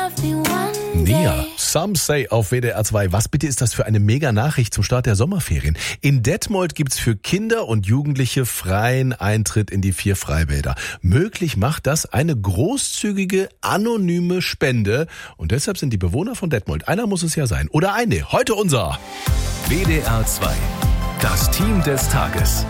Nia, Some Say auf WDR 2. Was bitte ist das für eine Mega-Nachricht zum Start der Sommerferien? In Detmold gibt's für Kinder und Jugendliche freien Eintritt in die 4 Freibäder. Möglich macht das eine großzügige, anonyme Spende. Und deshalb sind die Bewohner von Detmold, einer muss es ja sein, oder eine, heute unser WDR 2, das Team des Tages.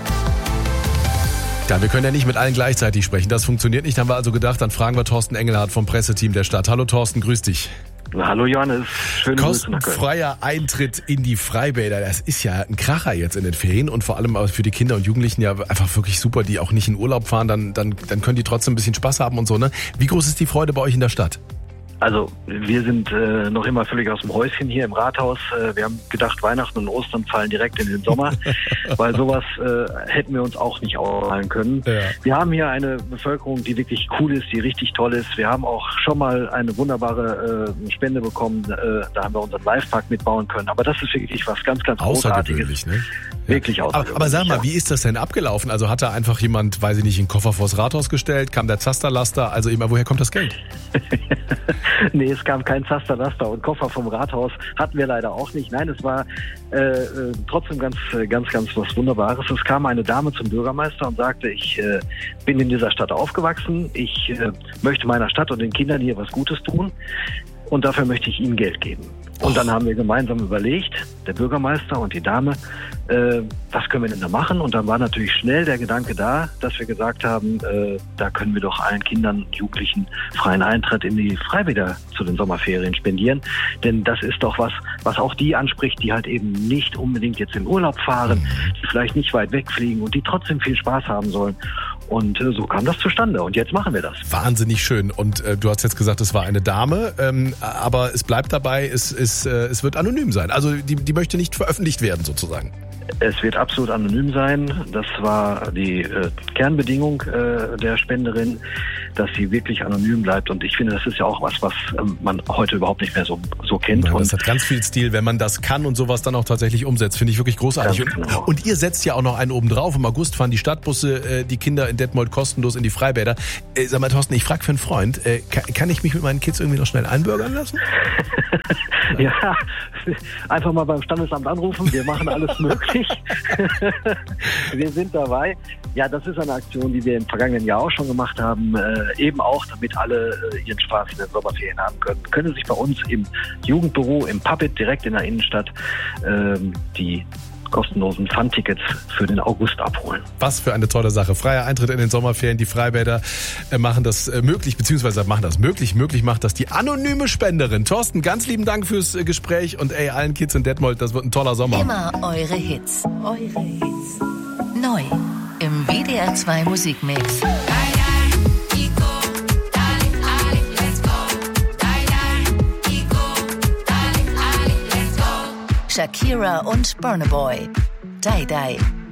Ja, wir können ja nicht mit allen gleichzeitig sprechen. Das funktioniert nicht. Haben wir also gedacht, dann fragen wir Thorsten Engelhardt vom Presseteam der Stadt. Hallo Thorsten, grüß dich. Hallo Johannes, schöne Grüße nach Köln. Kostenfreier Eintritt in die Freibäder, das ist ja ein Kracher jetzt in den Ferien und vor allem für die Kinder und Jugendlichen ja einfach wirklich super, die auch nicht in Urlaub fahren, dann können die trotzdem ein bisschen Spaß haben und so, ne? Wie groß ist die Freude bei euch in der Stadt? Also wir sind noch immer völlig aus dem Häuschen hier im Rathaus. Wir haben gedacht, Weihnachten und Ostern fallen direkt in den Sommer, weil sowas hätten wir uns auch nicht ausmalen können. Ja. Wir haben hier eine Bevölkerung, die wirklich cool ist, die richtig toll ist. Wir haben auch schon mal eine wunderbare Spende bekommen. Da haben wir unseren Livepark mitbauen können. Aber das ist wirklich was ganz, ganz Großartiges. Ne? Wirklich außergewöhnlich. Aber sag mal, wie ist das denn abgelaufen? Also hat da einfach jemand, weiß ich nicht, einen Koffer vors Rathaus gestellt? Kam der Zasterlaster? Also immer, woher kommt das Geld? Nee, es kam kein Zasterlaster und Koffer vom Rathaus hatten wir leider auch nicht. Nein, es war trotzdem ganz was Wunderbares. Es kam eine Dame zum Bürgermeister und sagte, ich bin in dieser Stadt aufgewachsen, ich möchte meiner Stadt und den Kindern hier was Gutes tun und dafür möchte ich ihnen Geld geben. Und dann haben wir gemeinsam überlegt, der Bürgermeister und die Dame, was können wir denn da machen? Und dann war natürlich schnell der Gedanke da, dass wir gesagt haben, da können wir doch allen Kindern und Jugendlichen freien Eintritt in die Freibäder zu den Sommerferien spendieren. Denn das ist doch was auch die anspricht, die halt eben nicht unbedingt jetzt in Urlaub fahren, die vielleicht nicht weit wegfliegen und die trotzdem viel Spaß haben sollen. Und so kam das zustande. Und jetzt machen wir das. Wahnsinnig schön. Und du hast jetzt gesagt, es war eine Dame, aber es bleibt dabei, es wird anonym sein. Also die möchte nicht veröffentlicht werden sozusagen. Es wird absolut anonym sein. Das war die Kernbedingung der Spenderin, dass sie wirklich anonym bleibt. Und ich finde, das ist ja auch was man heute überhaupt nicht mehr so kennt. Nein, das hat ganz viel Stil, wenn man das kann und sowas dann auch tatsächlich umsetzt. Finde ich wirklich großartig. Genau. Und ihr setzt ja auch noch einen oben drauf. Im August fahren die Stadtbusse die Kinder in Detmold kostenlos in die Freibäder. Sag mal, Thorsten, ich frage für einen Freund, kann ich mich mit meinen Kids irgendwie noch schnell einbürgern lassen? Ja, einfach mal beim Standesamt anrufen. Wir machen alles möglich. Wir sind dabei. Ja, das ist eine Aktion, die wir im vergangenen Jahr auch schon gemacht haben. Eben auch, damit alle ihren Spaß in den Sommerferien haben können. Können sich bei uns im Jugendbüro, im Puppet direkt in der Innenstadt die kostenlosen Fun-Tickets für den August abholen. Was für eine tolle Sache. Freier Eintritt in den Sommerferien. Die Freibäder machen das möglich, beziehungsweise machen das möglich. Möglich macht das die anonyme Spenderin. Thorsten, ganz lieben Dank fürs Gespräch und allen Kids in Detmold, das wird ein toller Sommer. Immer eure Hits. Eure Hits. Neu im WDR 2 Musikmix. Shakira und Burna Boy. Die Die.